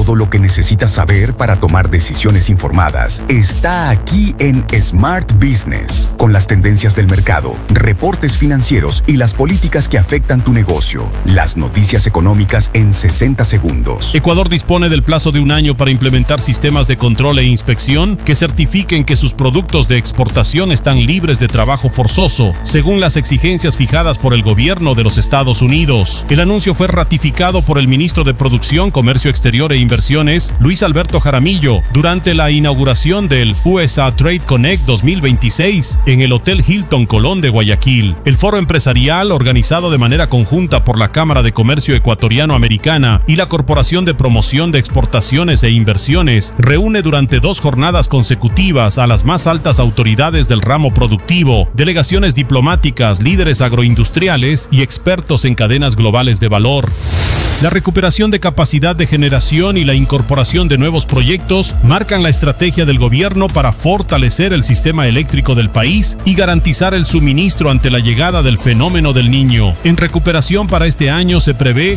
Todo lo que necesitas saber para tomar decisiones informadas está aquí en Smart Business, con las tendencias del mercado, reportes financieros y las políticas que afectan tu negocio. Las noticias económicas en 60 segundos. Ecuador dispone del plazo de un año para implementar sistemas de control e inspección que certifiquen que sus productos de exportación están libres de trabajo forzoso, según las exigencias fijadas por el gobierno de los Estados Unidos. El anuncio fue ratificado por el ministro de Producción, Comercio Exterior e Inversiones, Luis Alberto Jaramillo, durante la inauguración del USA Trade Connect 2026 en el Hotel Hilton Colón de Guayaquil. El foro empresarial, organizado de manera conjunta por la Cámara de Comercio Ecuatoriano-Americana y la Corporación de Promoción de Exportaciones e Inversiones, reúne durante 2 jornadas consecutivas a las más altas autoridades del ramo productivo, delegaciones diplomáticas, líderes agroindustriales y expertos en cadenas globales de valor. La recuperación de capacidad de generación y la incorporación de nuevos proyectos marcan la estrategia del gobierno para fortalecer el sistema eléctrico del país y garantizar el suministro ante la llegada del fenómeno del Niño. En recuperación para este año se prevé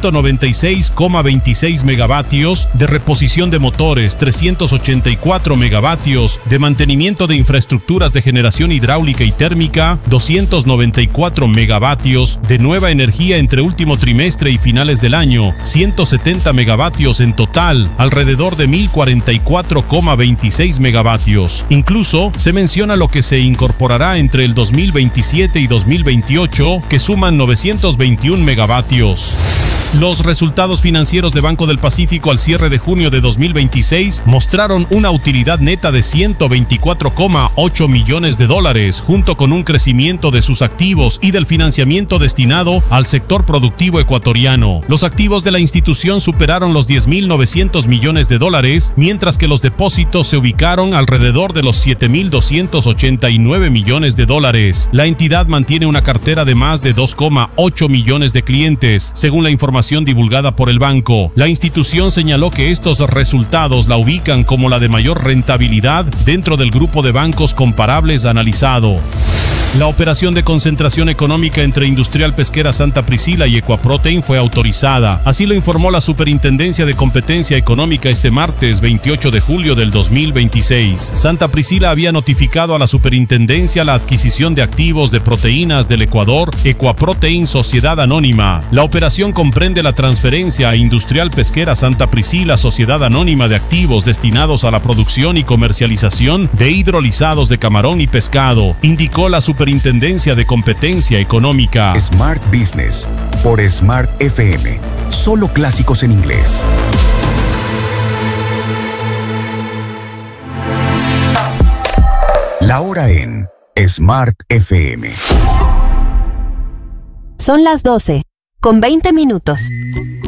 196,26 megavatios de reposición de motores, 384 megavatios de mantenimiento de infraestructuras de generación hidráulica y térmica, 294 megavatios de nueva energía entre último trimestre y finales del año, 170 megavatios en total, alrededor de 1044,26 megavatios. Incluso se menciona lo que se incorporará entre el 2027 y 2028, que suman 921 megavatios. Los resultados financieros de Banco del Pacífico al cierre de junio de 2026 mostraron una utilidad neta de 124,8 millones de dólares, junto con un crecimiento de sus activos y del financiamiento destinado al sector productivo ecuatoriano. Los activos de la institución superaron los 10.900 millones de dólares, mientras que los depósitos se ubicaron alrededor de los 7.289 millones de dólares. La entidad mantiene una cartera de más de 2,8 millones de clientes, según la información divulgada por el banco. La institución señaló que estos resultados la ubican como la de mayor rentabilidad dentro del grupo de bancos comparables analizado. La operación de concentración económica entre Industrial Pesquera Santa Priscila y Ecuaprotein fue autorizada. Así lo informó la Superintendencia de Competencia Económica este martes 28 de julio del 2026. Santa Priscila había notificado a la Superintendencia la adquisición de activos de proteínas del Ecuador, Ecuaprotein Sociedad Anónima. La operación comprende la transferencia a Industrial Pesquera Santa Priscila Sociedad Anónima de activos destinados a la producción y comercialización de hidrolizados de camarón y pescado, indicó la Superintendencia de Competencia Económica. Smart Business por Smart FM. Solo clásicos en inglés. La hora en Smart FM. Son las 12:20.